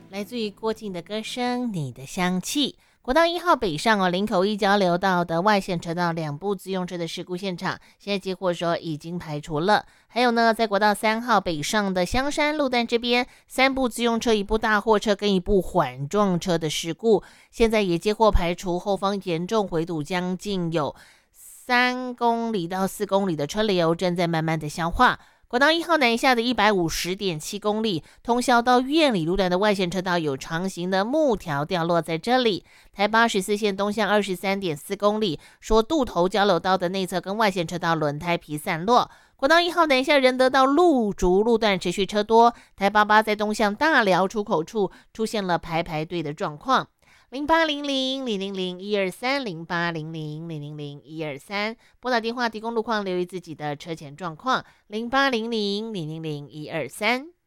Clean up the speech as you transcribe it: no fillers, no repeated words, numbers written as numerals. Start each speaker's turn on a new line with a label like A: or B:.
A: 来自于郭靖的歌声《你的香气》。国道1号北上林口一交流道的外线车道2部自用车的事故现场，现在接获说已经排除了。还有呢，在国道3号北上的香山路段这边，3部自用车、1部大货车跟1部缓撞车的事故，现在也接获排除，后方严重回堵，将近有3公里到4公里的车流正在慢慢的消化。国道1号南下的150.7公里，通宵到苑里路段的外线车道有长形的木条掉落在这里。台84线东向23.4公里，说渡头交流道的内侧跟外线车道轮胎皮散落。国道1号南下仁德到鹿竹路段持续车多，台88在东向大寮出口处出现了排队的状况。0800-000-123 拨打电话提供路况，留意自己的车前状况。0800-000-123